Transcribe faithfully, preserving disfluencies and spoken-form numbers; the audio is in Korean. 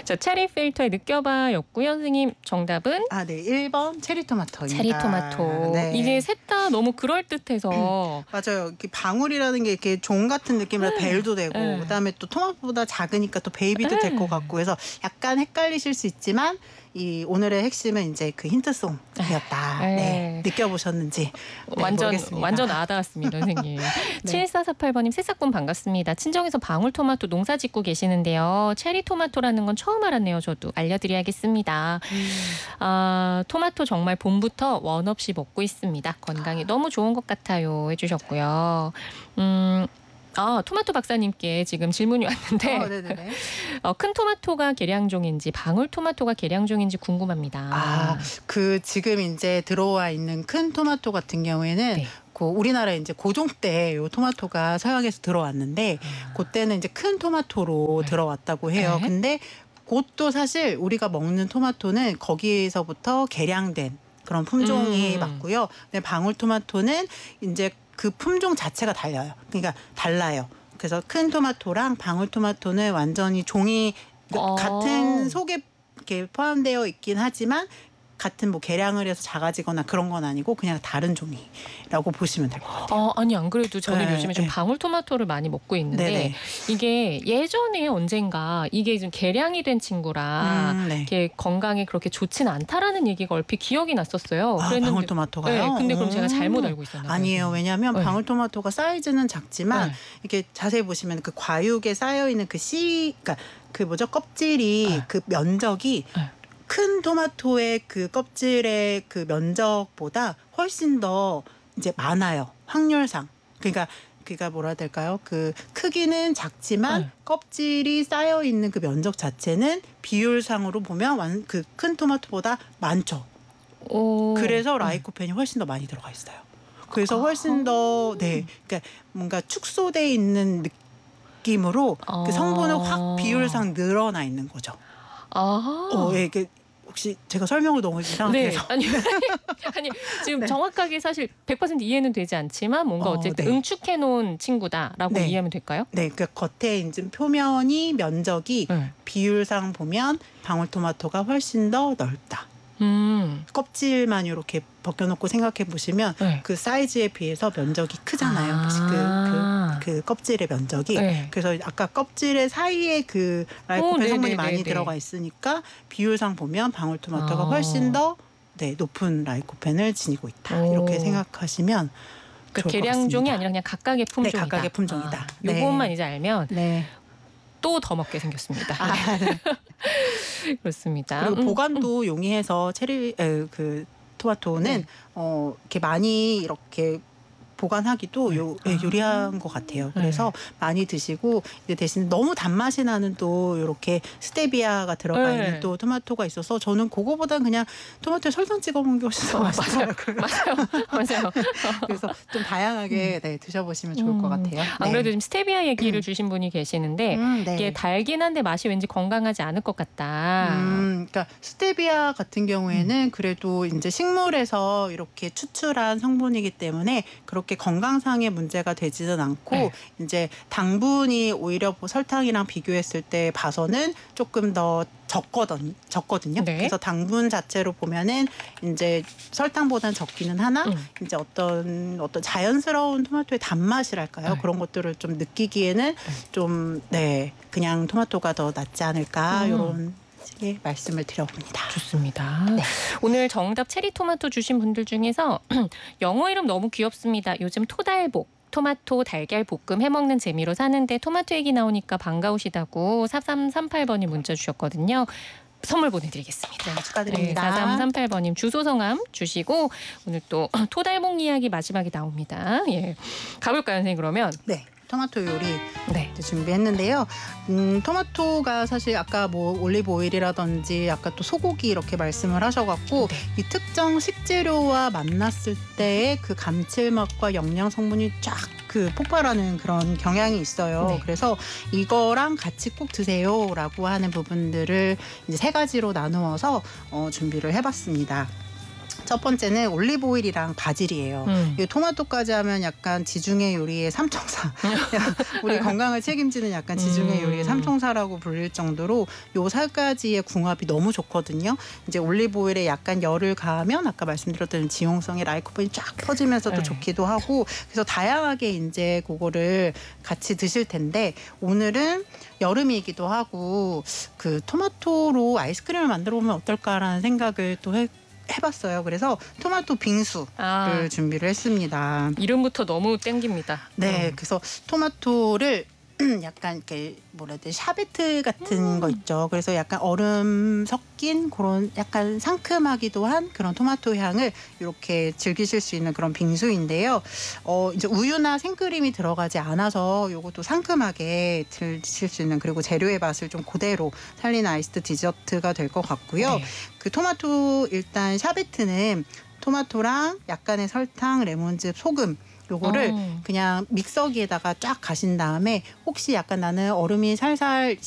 자, 체리 필터에 느껴봐였고요. 선생님 정답은? 아, 네. 일 번 체리토마토입니다. 체리토마토. 네. 이게 셋 다 너무 그럴듯해서. 맞아요. 이렇게 방울이라는 게 이렇게 종 같은 느낌이라 벨도 되고 네. 그다음에 또 토마토보다 작으니까 또 베이비도 네. 될 것 같고 해서 약간 헷갈리실 수 있지만 이 오늘의 핵심은 이제 그 힌트송이었다. 네. 네. 느껴보셨는지 네, 완전 모르겠습니다. 완전 와닿았습니다, 선생님. 네. 칠사사팔 번님 새싹분 반갑습니다. 친정에서 방울토마토 농사 짓고 계시는데요. 체리토마토라는 건 처음 알았네요. 저도 알려드려야겠습니다. 음. 아, 토마토 정말 봄부터 원 없이 먹고 있습니다. 건강에 너무 좋은 것 같아요. 해주셨고요. 음. 아, 토마토 박사님께 지금 질문이 왔는데 어, 네네네. 어, 큰 토마토가 계량종인지 방울토마토가 계량종인지 궁금합니다. 아, 그 지금 이제 들어와 있는 큰 토마토 같은 경우에는 네. 그 우리나라 이제 고종 때 요 토마토가 서양에서 들어왔는데 아. 그때는 이제 큰 토마토로 네. 들어왔다고 해요. 네. 근데 그것도 사실 우리가 먹는 토마토는 거기에서부터 개량된 그런 품종이 음. 맞고요. 근데 방울토마토는 이제 그 품종 자체가 달라요. 그러니까 달라요. 그래서 큰 토마토랑 방울토마토는 완전히 종이 어. 같은 속에 이렇게 포함되어 있긴 하지만 같은 뭐 개량을 해서 작아지거나 그런 건 아니고 그냥 다른 종이라고 보시면 될 것 같아요. 어, 아니 안 그래도 저는 네, 요즘에 좀 네. 방울토마토를 많이 먹고 있는데 네네. 이게 예전에 언젠가 이게 좀 개량이 된 친구라 음, 네. 이게 건강에 그렇게 좋지는 않다라는 얘기가 얼핏 기억이 났었어요. 아, 그랬는데- 방울토마토가요? 네, 근데 그럼 제가 음. 잘못 알고 있었나 봐요. 아니에요. 왜냐하면 네. 방울토마토가 사이즈는 작지만 네. 이렇게 자세히 보시면 그 과육에 쌓여 있는 그 씨, 그러니까 그 뭐죠 껍질이 네. 그 면적이 네. 큰 토마토의 그 껍질의 그 면적보다 훨씬 더 이제 많아요. 확률상. 그러니까 그러니까 뭐라 해야 될까요? 그 크기는 작지만 네. 껍질이 쌓여 있는 그 면적 자체는 비율상으로 보면 그 큰 토마토보다 많죠. 오. 그래서 네. 라이코펜이 훨씬 더 많이 들어가 있어요. 그래서 훨씬 더 네, 그러니까 뭔가 축소돼 있는 느낌으로 아. 그 성분은 확 비율상 늘어나 있는 거죠. 아. 어, 예, 이게 혹시 제가 설명을 너무 이상하게 네. 해서 아니, 아니 지금 네. 정확하게 사실 백 퍼센트 이해는 되지 않지만 뭔가 어, 어쨌든 네. 응축해 놓은 친구다라고 네. 이해하면 될까요? 네, 그 겉에 이제 표면이 면적이 네. 비율상 보면 방울토마토가 훨씬 더 넓다. 음. 껍질만 이렇게 벗겨놓고 생각해 보시면 네. 그 사이즈에 비해서 면적이 크잖아요. 아. 그, 그, 그 껍질의 면적이. 네. 그래서 아까 껍질의 사이에 그 라이코펜 오, 성분이 네네네네. 많이 들어가 있으니까 비율상 보면 방울토마토가 아. 훨씬 더 네, 높은 라이코펜을 지니고 있다. 오. 이렇게 생각하시면 그러니까 좋을 것 계량종이 같습니다. 아니라 그냥 각각의 품종이다. 네, 각각의 품종이다. 아, 네. 요것만 이제 알면 네. 또 더 먹게 생겼습니다. 아, 네. 그렇습니다. 그리고 음, 보관도 용이해서 체리 에, 그 토마토는 네. 어 이렇게 많이 이렇게 보관하기도 네. 요, 예, 아. 유리한 것 같아요. 그래서 많이 드시고 이제 대신 너무 단맛이 나는 또 이렇게 스테비아가 들어가 네. 있는 또 토마토가 있어서 저는 그거보단 그냥 토마토에 설탕 찍어 먹는 게 훨씬 더 어, 맛있어요. 맞아요. 맞아요. 그래서 좀 다양하게 네, 드셔보시면 좋을 것 음. 같아요. 안 그래도 네. 지금 스테비아 얘기를 주신 분이 계시는데 음, 네. 이게 달긴 한데 맛이 왠지 건강하지 않을 것 같다. 음, 그러니까 스테비아 같은 경우에는 그래도 이제 식물에서 이렇게 추출한 성분이기 때문에 그렇게 건강상의 문제가 되지는 않고 네. 이제 당분이 오히려 뭐 설탕이랑 비교했을 때 봐서는 조금 더 적거든, 적거든요. 네. 그래서 당분 자체로 보면은 이제 설탕보다는 적기는 하나 음. 이제 어떤 어떤 자연스러운 토마토의 단맛이랄까요? 네. 그런 것들을 좀 느끼기에는 좀 네, 그냥 토마토가 더 낫지 않을까 음. 이런 식의 말씀을 드려봅니다. 좋습니다. 오늘 정답 체리토마토 주신 분들 중에서 영어 이름 너무 귀엽습니다. 요즘 토달복. 토마토 달걀 볶음 해먹는 재미로 사는데 토마토 얘기 나오니까 반가우시다고 사삼삼팔 번이 문자 주셨거든요. 선물 보내드리겠습니다. 네, 축하드립니다. 네, 사삼삼팔 번님 주소 성함 주시고 오늘 또 토달봉 이야기 마지막에 나옵니다. 예, 가볼까요, 선생님? 그러면 네, 토마토 요리 네. 준비했는데요. 음, 토마토가 사실 아까 뭐 올리브 오일이라든지 아까 또 소고기 이렇게 말씀을 하셔갖고 네. 이 특정 식재료와 만났을 때의 그 감칠맛과 영양 성분이 쫙 그 폭발하는 그런 경향이 있어요. 네. 그래서 이거랑 같이 꼭 드세요라고 하는 부분들을 이제 세 가지로 나누어서 어, 준비를 해봤습니다. 첫 번째는 올리브 오일이랑 바질이에요. 음. 이 토마토까지 하면 약간 지중해 요리의 삼총사. 우리 건강을 책임지는 약간 지중해 요리의 음. 삼총사라고 불릴 정도로 요 세 가지의 궁합이 너무 좋거든요. 이제 올리브 오일에 약간 열을 가하면 아까 말씀드렸던 지용성의 라이코펜이 쫙 퍼지면서 또 네. 좋기도 하고 그래서 다양하게 이제 그거를 같이 드실 텐데 오늘은 여름이기도 하고 그 토마토로 아이스크림을 만들어 보면 어떨까라는 생각을 또 해, 해봤어요. 그래서 토마토 빙수를 아, 준비를 했습니다. 이름부터 너무 땡깁니다. 네, 음. 그래서 토마토를 약간 이렇게 뭐라 해야 돼 샤베트 같은 음. 거 있죠. 그래서 약간 얼음 섞인 그런 약간 상큼하기도 한 그런 토마토 향을 이렇게 즐기실 수 있는 그런 빙수인데요. 어 이제 우유나 생크림이 들어가지 않아서 요것도 상큼하게 드실 수 있는 그리고 재료의 맛을 좀 그대로 살리는 아이스드 디저트가 될 것 같고요. 네. 그 토마토 일단 샤베트는 토마토랑 약간의 설탕, 레몬즙, 소금 요거를 어. 그냥 믹서기에다가 쫙 가신 다음에 혹시 약간 나는 얼음이 살살